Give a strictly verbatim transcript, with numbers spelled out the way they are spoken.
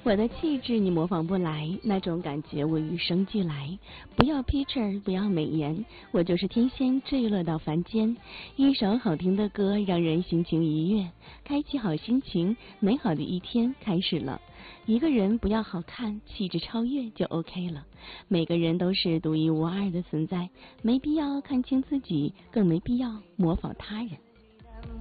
我的气质你模仿不来，那种感觉我与生俱来。不要 picture， 不要美颜，我就是天仙坠落到凡间。一首好听的歌让人心情愉悦，开启好心情，美好的一天开始了。一个人不要好看，气质超越就 OK 了。每个人都是独一无二的存在，没必要看清自己，更没必要模仿他人。